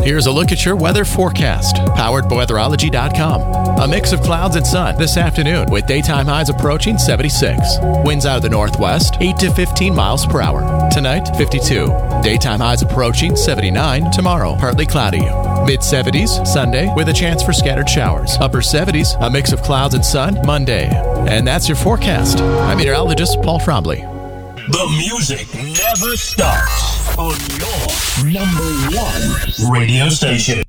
Here's a look at your weather forecast, powered by weatherology.com. A mix of clouds and sun this afternoon with daytime highs approaching 76. Winds out of the northwest, 8 to 15 miles per hour. Tonight, 52. Daytime highs approaching 79. Tomorrow, partly cloudy. Mid-70s Sunday with a chance for scattered showers. Upper 70s, a mix of clouds and sun Monday. And that's your forecast. I'm meteorologist Paul Frombley. The music never stops on your number one radio station.